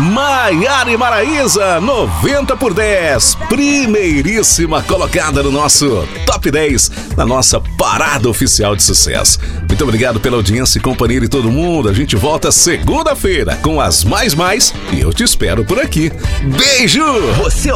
Maiara e Maraísa, 90 por 10, primeiríssima colocada no nosso Top 10, na nossa parada oficial de sucesso. Muito obrigado pela audiência e companhia de todo mundo. A gente volta segunda-feira com as mais e eu te espero por aqui. Beijo! Você